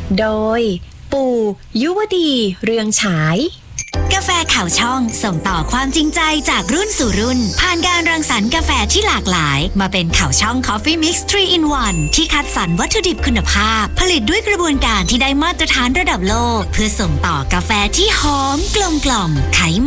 โดยปู่ยุวดีเรืองฉายกาแฟข่าวช่องส่งต่อความจริงใจจากรุ่นสู่รุ่นผ่านการรังสรรค์กาแฟที่หลากหลายมาเป็นข่าวช่อง Coffee Mix 3 in 1ที่คัดสรรวัตถุดิบคุณภาพผลิตด้วยกระบวนการที่ได้มาตรฐานระดับโลกเพื่อส่งต่อกาแฟที่หอมกลมไข